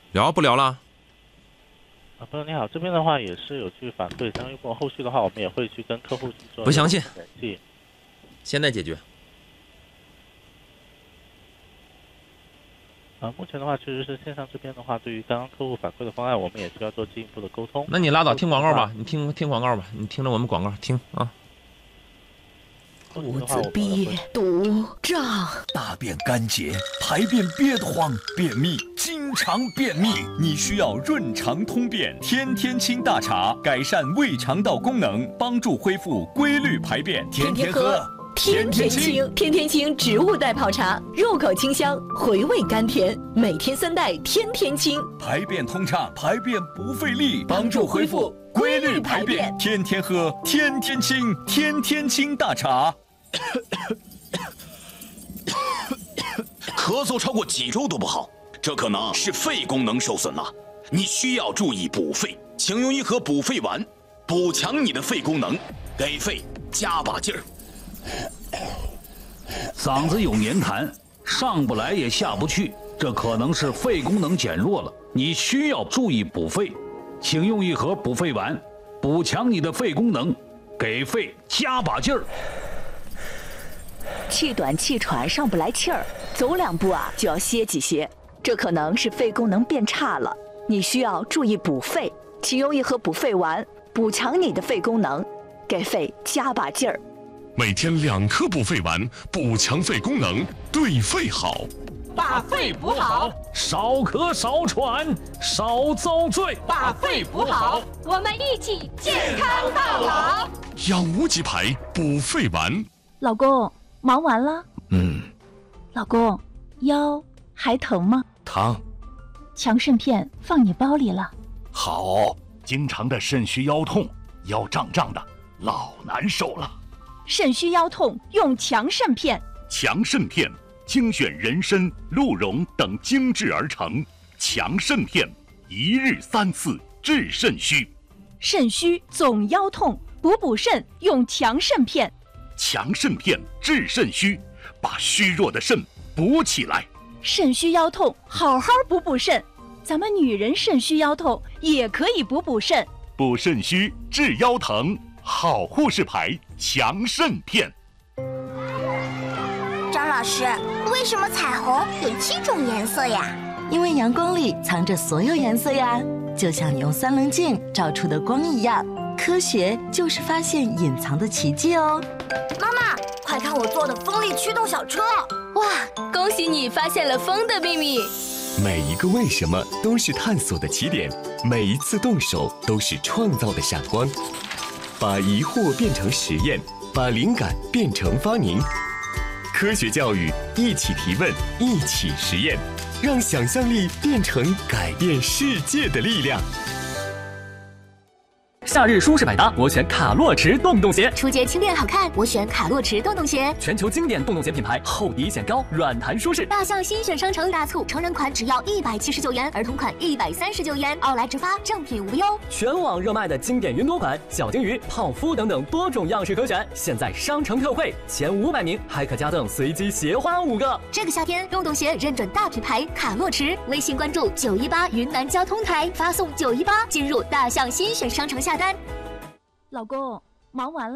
聊不聊了？ 朋友你好，这边的话也是有去反馈，相关过后续的话，我们也会去跟客户去做。 不相信，现在解决。 目前的话确实是线上这边的话，对于刚刚客户反馈的方案，我们也需要做进一步的沟通。 那你拉倒，听广告吧，你听广告吧，你听着我们广告听啊。 肚子憋，肚胀， 大便干结，排便憋得慌，便秘，经常便秘，你需要润肠通便天天清大茶，改善胃肠道功能，帮助恢复规律排便，天天喝。 天天清，天天清植物代泡茶，入口清香，回味甘甜，每天3袋，天天清， 排便通畅，排便不费力，帮助恢复规律排便，天天喝，天天清，天天清大茶。 咳嗽超过几周都不好，这可能是肺功能受损了，你需要注意补肺，请用一盒补肺丸，补强你的肺功能，给肺加把劲儿。 嗓子有黏痰，上不来也下不去，这可能是肺功能减弱了，你需要注意补肺，请用一盒补肺丸，补强你的肺功能，给肺加把劲儿。 气短气喘上不来气儿，走2步就要歇几歇，这可能是肺功能变差了，你需要注意补肺，请用一盒补肺丸，补强你的肺功能，给肺加把劲儿。 每天2颗补肺丸，补强肺功能，对肺好。 把肺补好， 少咳少喘少遭罪。 把肺补好，我们一起健康到老。 养无极牌补肺丸。 老公，忙完了？老公，腰还疼吗？ 疼。 强肾片放你包里了。 好，经常的肾虚腰痛，腰胀胀的，老难受了。 肾虚腰痛用强肾片。 强肾片精选人参、鹿茸等精制而成，强肾片1日3次治肾虚。 肾虚总腰痛，补肾用强肾片。 强肾片治肾虚，把虚弱的肾补起来。 肾虚腰痛，好好补肾。咱们女人肾虚腰痛也可以补肾。 补肾虚治腰疼，好护士牌强肾片。 张老师，为什么彩虹有7种颜色呀？ 因为阳光里藏着所有颜色呀，就像你用3棱镜照出的光一样。科学就是发现隐藏的奇迹哦。 妈妈，快看我做的风力驱动小车！ 哇，恭喜你发现了风的秘密。 每一个为什么都是探索的起点，每一次动手都是创造的闪光。把疑惑变成实验，把灵感变成发明。科学教育，一起提问，一起实验，让想象力变成改变世界的力量。 夏日舒适百搭，我选卡洛驰洞洞鞋。 初阶轻便好看，我选卡洛驰洞洞鞋。 全球经典洞洞鞋品牌，厚底显高，软弹舒适。 大象新选商城大促，成人款只要179元，儿童款139元，奥莱直发，正品无忧。 全网热卖的经典云朵款、小金鱼、泡芙等等多种样式可选，现在商城特惠，前500名还可加赠随机鞋花5个。 这个夏天，洞洞鞋认准大品牌卡洛驰，微信关注918云南交通台，发送918进入大象新选商城下单。 老公，忙完了？